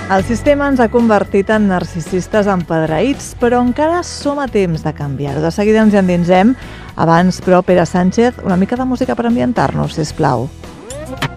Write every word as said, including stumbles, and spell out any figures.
El sistema ens ha convertit en narcisistes empedreïts, però encara som a temps de canviar-ho. De seguida ens hi endinsem. Abans, però, Pere Sánchez, una mica de música per ambientar-nos, sisplau.